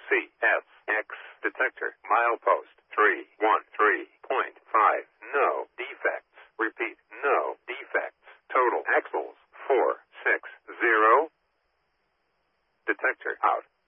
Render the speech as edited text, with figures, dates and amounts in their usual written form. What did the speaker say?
CSX detector. Milepost 313.5. No defects. Repeat, no defects. Total axles 460. Detector out.